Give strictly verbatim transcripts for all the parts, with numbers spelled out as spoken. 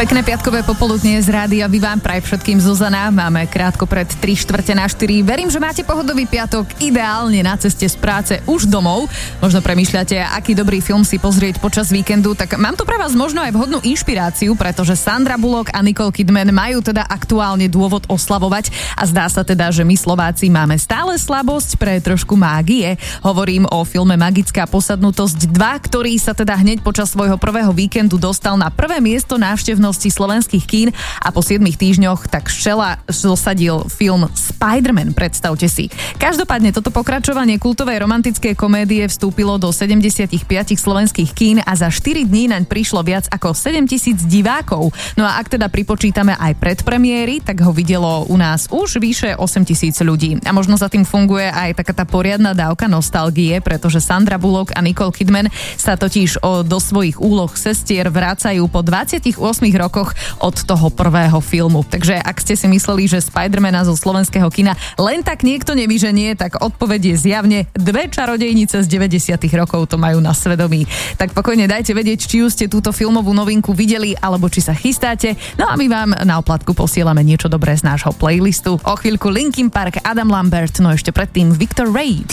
Pekné piatkové popoludnie z rádia Viva praje všetkým Zuzana. Máme krátko pred tri štvrte na štyri. Verím, že máte pohodový piatok, ideálne na ceste z práce už domov. Možno premýšľate, aký dobrý film si pozrieť počas víkendu, tak mám tu pre vás možno aj vhodnú inšpiráciu, pretože Sandra Bullock a Nicole Kidman majú teda aktuálne dôvod oslavovať a zdá sa teda, že my Slováci máme stále slabosť pre trošku mágie. Hovorím o filme Magická posadnutosť dva, ktorý sa teda hneď počas svojho prvého víkendu dostal na prvé miesto návštevnosti slovenských kín a po siedmich týždňoch tak šela zosadil film Spider-Man, predstavte si. Každopádne toto pokračovanie kultovej romantickej komédie vstúpilo do sedemdesiatpäť slovenských kín a za štyri dní naň prišlo viac ako sedemtisíc divákov. No a ak teda pripočítame aj predpremiéry, tak ho videlo u nás už vyše osemtisíc ľudí. A možno za tým funguje aj taká tá poriadna dávka nostalgie, pretože Sandra Bullock a Nicole Kidman sa totiž o, do svojich úloh sestier vracajú po dvadsiatich ôsmich rokoch od toho prvého filmu. Takže ak ste si mysleli, že Spidermana zo slovenského kina len tak niekto nevyženie, tak odpoveď je zjavne dve čarodejnice z deväťdesiatych rokov to majú na svedomí. Tak pokojne dajte vedieť, či už ste túto filmovú novinku videli, alebo či sa chystáte. No a my vám na oplatku posielame niečo dobré z nášho playlistu. O chvíľku Linkin Park, Adam Lambert, no ešte predtým Victor Reid.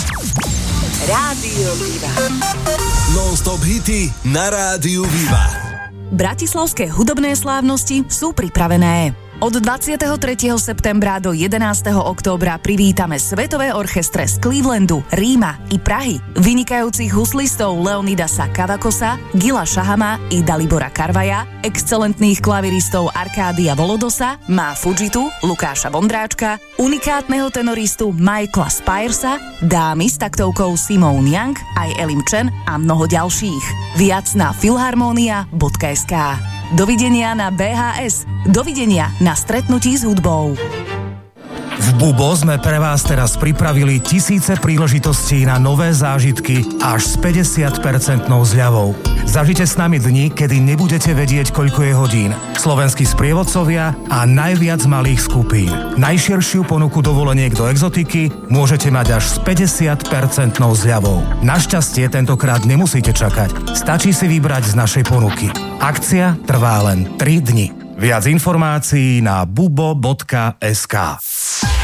Rádio Viva. Non-stop hity na Rádiu Viva. Bratislavské hudobné slávnosti sú pripravené. Od dvadsiateho tretieho septembra do jedenásteho októbra privítame svetové orchestre z Clevelandu, Ríma i Prahy, vynikajúcich huslistov Leonidasa Kavakosa, Gila Šahama i Dalibora Karvaja, excelentných klaviristov Arkádia Volodosa, Má Fujitu, Lukáša Vondráčka, unikátneho tenoristu Michaela Spiresa, dámy s taktovkou Simone Young, aj Elim Chen a mnoho ďalších. Viac na filharmonia bodka es ká. Dovidenia na bé há es. Dovidenia na stretnutí s hudbou. V Bubo sme pre vás teraz pripravili tisíce príležitostí na nové zážitky až s päťdesiat percent zľavou. Zažite s nami dni, kedy nebudete vedieť, koľko je hodín. Slovenskí sprievodcovia a najviac malých skupín. Najširšiu ponuku dovoleniek do exotiky môžete mať až s päťdesiat percent zľavou. Našťastie tentokrát nemusíte čakať. Stačí si vybrať z našej ponuky. Akcia trvá len tri dni. Viac informácií na bubo bodka es ká.